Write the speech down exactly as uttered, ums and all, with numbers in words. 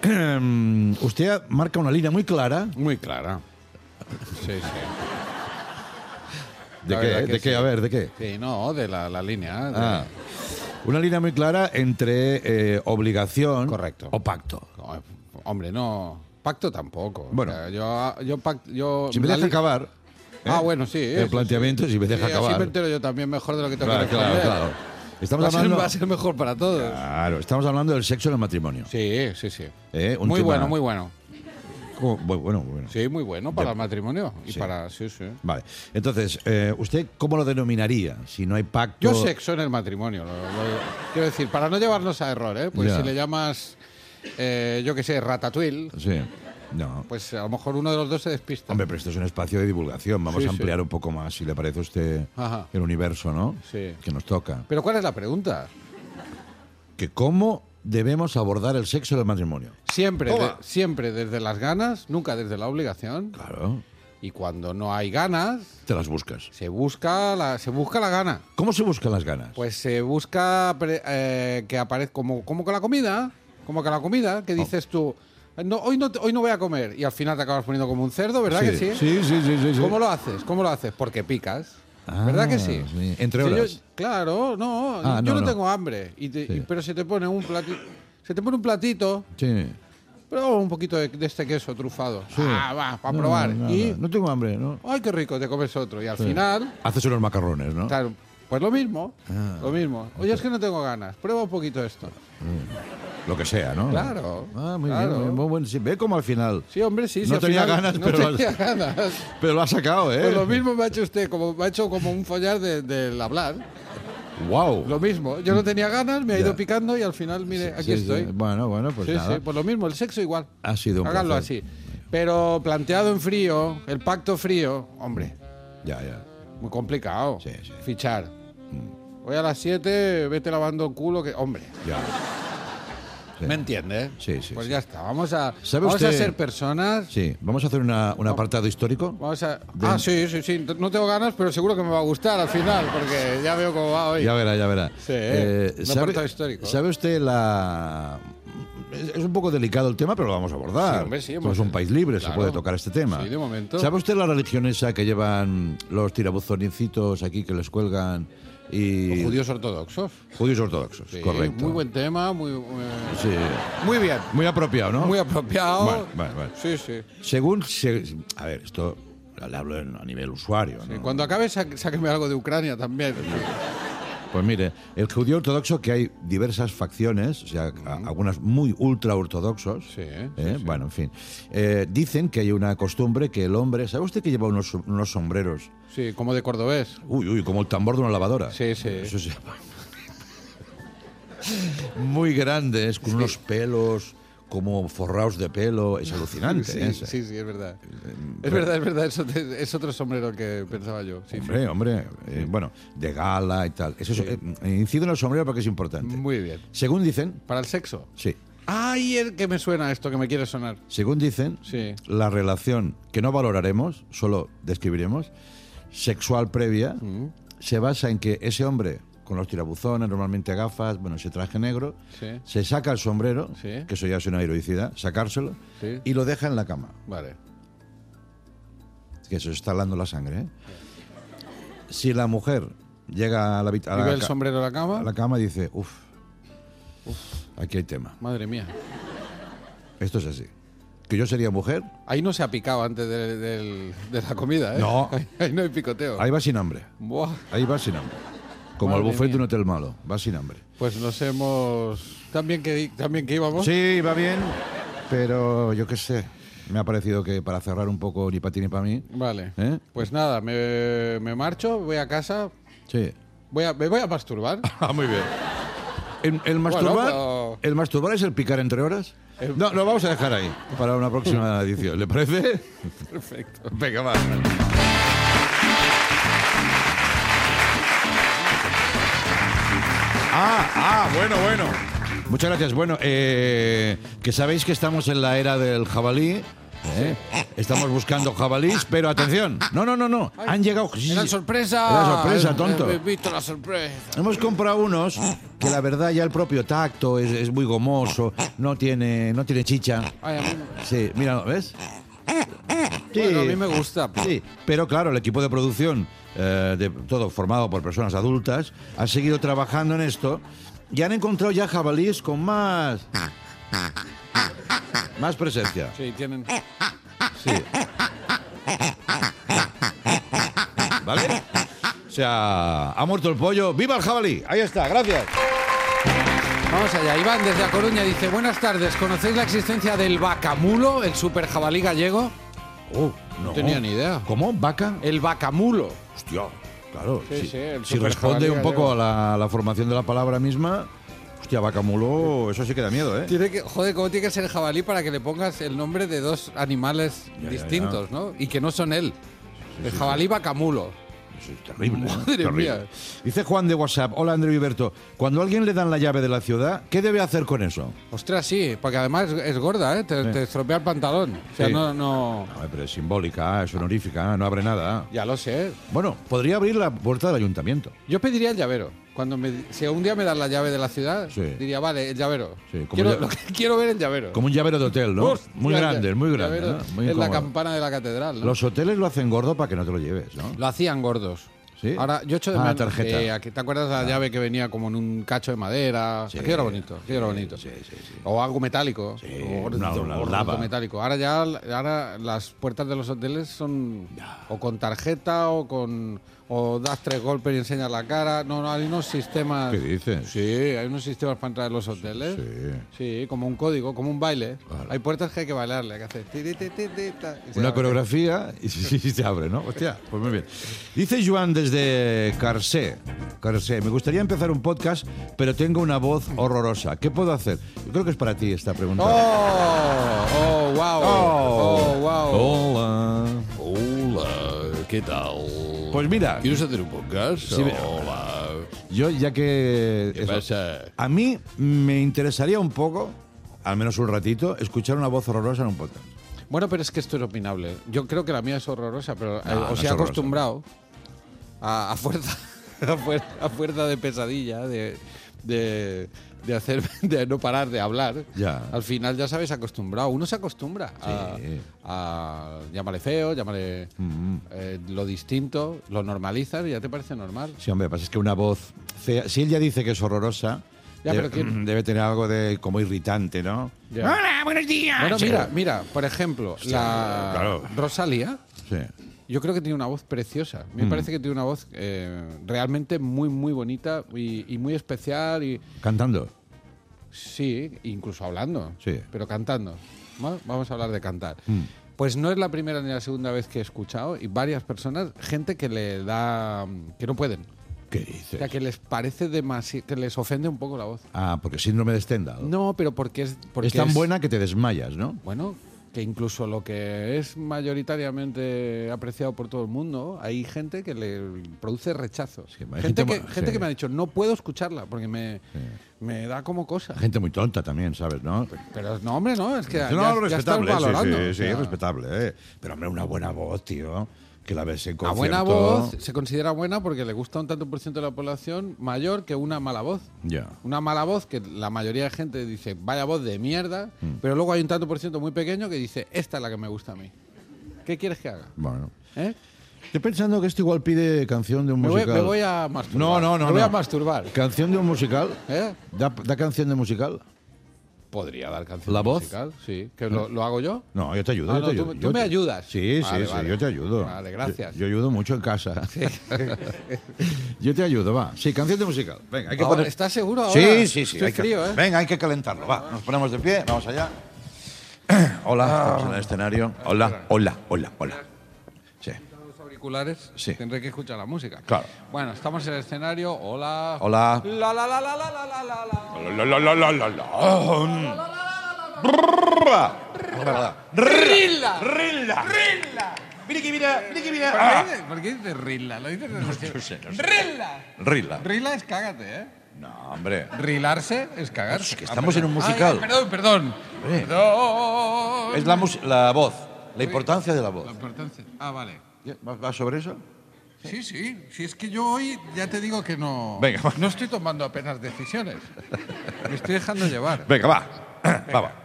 usted marca una línea muy clara. Muy clara. Sí, sí. ¿De qué? ¿De qué? Sí. A ver, ¿de qué? Sí, no, de la, la línea. De... Ah, una línea muy clara entre eh, obligación Correcto. o pacto. No, hombre, no. Pacto tampoco. Bueno. O sea, yo, yo, pact, yo si me deja li... acabar... ¿eh? Ah, bueno, sí. El planteamiento, sí. si me deja sí, acabar... Así me entero yo también mejor de lo que tengo claro, que responder. Claro, claro. Estamos va, hablando... a ser, va a ser mejor para todos. Claro, estamos hablando del sexo en el matrimonio. Sí, sí, sí. ¿Eh? Un muy tema... bueno, muy bueno. ¿Cómo? Muy bueno, muy bueno. Sí, muy bueno para de... el matrimonio. Y sí. para... Sí, sí. Vale. Entonces, eh, ¿usted cómo lo denominaría? Si no hay pacto... Yo sexo en el matrimonio. Lo, lo, quiero decir, para no llevarnos a error, ¿eh? Pues ya. si le llamas, eh, yo qué sé, ratatouille... Sí. No. Pues a lo mejor uno de los dos se despista. Hombre, pero esto es un espacio de divulgación. Vamos sí, a ampliar sí. un poco más, si le parece a usted, Ajá. el universo, ¿no? Sí. Que nos toca. Pero ¿cuál es la pregunta? Que cómo debemos abordar el sexo del matrimonio. Siempre, de, siempre desde las ganas, nunca desde la obligación. Claro. Y cuando no hay ganas... Te las buscas. Se busca la, se busca la gana. ¿Cómo se buscan las ganas? Pues se busca eh, que aparezca como, como con la comida, como con la comida, que dices tú... No, hoy, no, hoy no voy a comer. Y al final te acabas poniendo como un cerdo, ¿verdad sí, que sí? Sí, sí, sí, sí, sí. ¿Cómo lo haces? ¿Cómo lo haces? Porque picas. Ah, ¿Verdad que sí? sí. Entre horas. Si yo, claro, no. Ah, yo no, no, no tengo hambre. Y te, sí. y, pero se te pone un platito. Se te pone un platito. Sí. Pero un poquito de, de este queso trufado. Sí. Ah, va, para no, probar. No, no, y no. no tengo hambre, ¿no? Ay, qué rico, te comes otro. Y al sí. final... Haces unos macarrones, ¿no? Claro, pues lo mismo. Ah, lo mismo. Oye, es que no tengo ganas. Prueba un poquito esto. Mm. Lo que sea, ¿no? Claro. Ah, muy claro. bien. Muy bueno. Sí, ve como al final. Sí, hombre, sí. No sí, tenía final, ganas, no pero, tenía lo, ganas. pero lo ha sacado, ¿eh? Pues lo mismo me ha hecho usted, como me ha hecho como un follar del de hablar. Wow. Lo mismo. Yo no tenía ganas, me ha ido ya. picando y al final, mire, sí, aquí sí, estoy. Sí. Bueno, bueno, pues sí, nada. Sí, pues lo mismo, el sexo igual. Ha sido un Háganlo placer. así. Pero planteado en frío, el pacto frío, hombre, Ya, ya. muy complicado. Sí, sí. Fichar. Mm. Hoy a las siete, vete lavando el culo, que hombre. Ya. Sí. ¿Me entiendes? Sí, sí. Pues sí. ya está. Vamos a, ¿Sabe vamos usted? a ser personas. Sí, vamos a hacer una, un apartado histórico. Vamos a... De... Ah, sí, sí, sí. No tengo ganas, pero seguro que me va a gustar al final, porque ya veo cómo va hoy. Ya verá, ya verá. Sí, eh, un ¿sabe, apartado histórico. ¿Sabe usted la...? Es, es un poco delicado el tema, pero lo vamos a abordar. Sí, hombre, sí, Somos un país libre, claro. Se puede tocar este tema. Sí, de momento. ¿Sabe usted la religión esa que llevan los tirabuzoncitos aquí que les cuelgan? Y... Los judíos ortodoxos. Judíos ortodoxos, sí, correcto. Muy buen tema, muy, muy, sí. muy bien. Muy apropiado, ¿no? Muy apropiado. Bueno, bueno, bueno. Sí, sí. Según... Se... A ver, esto le hablo a nivel usuario, sí, ¿no? Cuando acabe, sá, sáqueme algo de Ucrania también. Pues mire, el judío ortodoxo, que hay diversas facciones, o sea, uh-huh. algunas muy ultra ortodoxos, sí, ¿eh? sí, sí. Bueno, en fin, eh, dicen que hay una costumbre que el hombre, ¿sabe usted que lleva unos, unos sombreros? Sí, como de cordobés. Uy, uy, como el tambor de una lavadora. Sí, sí. Eso se llama. Muy grandes, con sí. unos pelos como forrados de pelo, es alucinante. Sí, ¿eh? sí, sí, es verdad. Es verdad, es verdad, es otro, es otro sombrero que pensaba yo. Sí, hombre, sí. hombre, eh, bueno, de gala y tal. Eso sí. es, eh, incido en el sombrero porque es importante. Muy bien. Según dicen... ¿Para el sexo? Sí. ¡Ay, el que me suena esto, que me quiere sonar! Según dicen, sí. la relación que no valoraremos, solo describiremos, sexual previa, mm. se basa en que ese hombre... con los tirabuzones, normalmente gafas, bueno, ese traje negro, sí. se saca el sombrero, sí. que eso ya es una heroicidad, sacárselo, sí. y lo deja en la cama. Vale. Que eso está hablando la sangre, ¿eh? Si la mujer llega a la habitación... ¿Y ve el sombrero a la cama? A la cama y dice, uff, uf, aquí hay tema. Madre mía. Esto es así. Que yo sería mujer... Ahí no se ha picado antes de, de, de la comida, ¿eh? No. Ahí, ahí no hay picoteo. Ahí va sin hambre. Buah. Ahí va sin hambre. Como Madre el buffet mía. de un hotel malo, va sin hambre. Pues nos hemos... ¿También que, también que íbamos? Sí, va bien, pero yo qué sé. Me ha parecido que para cerrar un poco ni para ti ni para mí. Vale. ¿Eh? Pues nada, me, me marcho, voy a casa. Sí. Voy a, me voy a masturbar. Ah, muy bien. ¿El, el, masturbar, bueno, pero... ¿El masturbar es el picar entre horas? El... No, lo vamos a dejar ahí para una próxima edición. ¿Le parece? Perfecto. Venga, va. Ah, ah, bueno, bueno. Muchas gracias. Bueno, eh, que sabéis que estamos en la era del jabalí ¿eh? Estamos buscando jabalís, pero atención. No, no, no, no. Han llegado... ¡Era sorpresa! Era sorpresa, tonto. He visto la sorpresa. Hemos comprado unos que la verdad ya el propio tacto es, es muy gomoso, no tiene, no tiene chicha. Ay, a mí... Sí, mira, ¿ves? Sí, bueno, a mí me gusta. Sí, pero claro, el equipo de producción, eh, de, todo formado por personas adultas, ha seguido trabajando en esto y han encontrado ya jabalíes con más... Más presencia. Sí, tienen... Sí. ¿Vale? O sea, ha muerto el pollo. ¡Viva el jabalí! Ahí está, gracias. Vamos allá. Iván, desde A Coruña, dice: buenas tardes, ¿conocéis la existencia del vacamulo, el super jabalí gallego? Oh, no. No tenía ni idea. ¿Cómo? ¿Vaca? El vacamulo. Hostia, claro. Sí, si sí, el si super responde jabalí un poco gallego. a la, la formación de la palabra misma, hostia, vaca mulo, eso sí que da miedo, ¿eh? Tiene que, joder, ¿cómo tiene que ser el jabalí para que le pongas el nombre de dos animales Ya, ya, distintos, ya. ¿no? Y que no son él. el sí, jabalí vacamulo. Eso es terrible. ¿eh? Madre Terrible. mía. Dice Juan de WhatsApp: hola Andreu y Berto, cuando a alguien le dan la llave de la ciudad, ¿qué debe hacer con eso? Ostras, sí, porque además es, es gorda, ¿eh? Te, Sí. te estropea el pantalón. O sea, Sí. no, no... No, pero es simbólica, es honorífica, no abre nada. Ya lo sé. Bueno, podría abrir la puerta del ayuntamiento. Yo pediría el llavero. Cuando me, si un día me dan la llave de la ciudad, Sí. diría, vale, el llavero. Sí, como quiero, ya- lo que quiero ver el llavero. Como un llavero de hotel, ¿no? Hostia, Muy ya- grande, muy grande. llavero ¿no? Muy en la incómodo. campana de la catedral, ¿no? Los hoteles lo hacen gordo para que no te lo lleves, ¿no? Lo hacían gordos. ¿Sí? Ahora, yo echo de Ah, menos. tarjeta. eh, aquí- ¿Te acuerdas de la llave que venía como en un cacho de madera? Sí. Aquello era bonito, aquello era bonito. Sí, sí, sí. O algo metálico. Sí, o gordo, una- una gordo lava. metálico. Ahora ya ahora las puertas de los hoteles son o con tarjeta o con o das tres golpes y enseñas la cara. No, no, hay unos sistemas. ¿Qué dices? Sí, hay unos sistemas para entrar en los hoteles. Sí. Sí, como un código, como un baile. Claro. Hay puertas que hay que bailarle, hay que hacer ti, ti, ti, ti, ti, ta, y se Una abre. coreografía y sí, sí, se abre, ¿no? Hostia, pues muy bien. Dice Joan desde Carcé. Carcé, me gustaría empezar un podcast, pero tengo una voz horrorosa. ¿Qué puedo hacer? Yo creo que es para ti esta pregunta. ¡Oh! ¡Oh, wow! ¡Oh, wow! Hola. Hola, ¿qué tal? Pues mira, ¿Quieres hacer un podcast? Sí, me- Hola. yo ya que... ¿Qué eso, pasa? a mí me interesaría un poco, al menos un ratito, escuchar una voz horrorosa en un podcast. Bueno, pero es que esto es opinable. Yo creo que la mía es horrorosa, pero eh, No, no os es he horrorosa. acostumbrado a, a fuerza a fuerza, a fuerza de pesadilla, de, de, de hacer, de no parar de hablar. Ya. Al final ya sabes acostumbrado. Uno se acostumbra a, Sí. a llámale feo, llámale Mm. eh, lo distinto, lo normalizas y ya te parece normal. Sí, hombre, pasa es que una voz fea... Si él ya dice que es horrorosa, Ya, debe, pero ¿quién? debe tener algo de como irritante, ¿no? Ya. Hola, buenos días. Bueno, mira, mira, por ejemplo, la claro. Rosalía. Sí. Yo creo que tiene una voz preciosa. Me Mm. parece que tiene una voz eh, realmente muy, muy bonita y, y muy especial. Y Cantando. sí, incluso hablando. Sí. Pero cantando. ¿No? Vamos a hablar de cantar. Mm. Pues no es la primera ni la segunda vez que he escuchado y varias personas, gente que le da. Que no pueden. ¿Qué O dices? sea, que les parece demasiado. Que les ofende un poco la voz. Ah, porque síndrome de Stendhal. No, pero porque es. Porque es tan buena que te desmayas, ¿no? Bueno, que incluso lo que es mayoritariamente apreciado por todo el mundo, hay gente que le produce rechazo. Sí, hay gente gente que, mu- gente sí. que me ha dicho, no puedo escucharla porque me, me da como cosa. Gente muy tonta también, ¿sabes? ¿No? Pero no, hombre, no, es que ya, no, ya estás respetable, sí, valorando. sí, O sí, sea, respetable, ¿eh? Pero, hombre, una buena voz, tío. Que la ves en a concierto. buena voz se considera buena porque le gusta un tanto por ciento de la población mayor que una mala voz. Ya. Una mala voz que la mayoría de gente dice, vaya voz de mierda, Mm. pero luego hay un tanto por ciento muy pequeño que dice, esta es la que me gusta a mí. ¿Qué quieres que haga? Bueno. ¿Eh? Estoy pensando que esto igual pide canción de un Me voy, musical. me voy a masturbar. No, no, no. Me voy no. a masturbar. ¿Canción de un musical? ¿Eh? ¿Da, da canción de musical? Podría dar canción ¿La voz? musical, sí. ¿Que lo, lo hago yo? No, yo te ayudo. Ah, yo no, te tú- ayudo. tú Yo me te- ayudas. Sí, Vale, sí, vale. sí, yo te ayudo. Vale, gracias. Yo, yo ayudo mucho en casa. Yo te ayudo, va. Sí, canción de musical. Venga, hay que Ahora, poner... ¿estás seguro ahora? Sí, sí, sí. Estoy hay que- frío, ¿eh? Venga, hay que calentarlo. Va, nos ponemos de pie, vamos allá. Hola, estamos en el escenario. Hola, hola, hola, hola. Sí. Los auriculares, Sí. tendré que escuchar la música. Claro. Bueno, estamos en el escenario. Hola. Hola. La la la la la la la la la. La, la, la, la, la, la. ¡Rilla! Rilla. ¡Rilla! Mira que mira, mira que mira. ¿Por Ah. qué, ¿Por qué dices rilla? Lo dices No sé, no sé. ¡Rilla! Rilla. Rilla es cágate, ¿eh? No, hombre. Rilarse es cagarse. Es que estamos en un musical. Ay, perdón, perdón. Hombre. Perdón. Es la, mus- la voz. La importancia de la voz. La importancia. Ah, vale. ¿Va, va sobre eso? Sí, sí. Si es que yo hoy ya te digo que no. Venga, va. No estoy tomando apenas decisiones. Me estoy dejando llevar. Venga, va. Va, va.